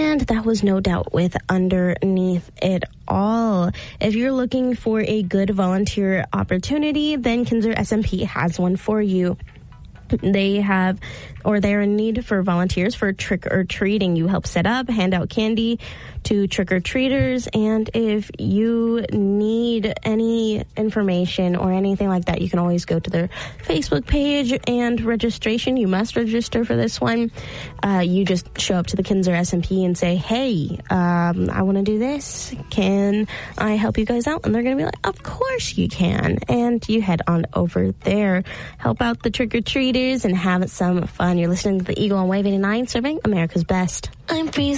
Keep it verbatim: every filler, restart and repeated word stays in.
And that was No Doubt with Underneath It All. If you're looking for a good volunteer opportunity, then Kinzer S M P has one for you. They have, or they're in need for volunteers for trick-or-treating. You help set up, hand out candy to trick-or-treaters, and if you need any information or anything like that, you can always go to their Facebook page and registration. You must register for this one. Uh, you just show up to the Kinzer S M P and say, hey, um, I want to do this. Can I help you guys out? And they're going to be like, of course you can. And you head on over there. Help out the trick-or-treaters and have some fun. You're listening to the Eagle on Wave eighty-nine, serving America's best. I'm freezing.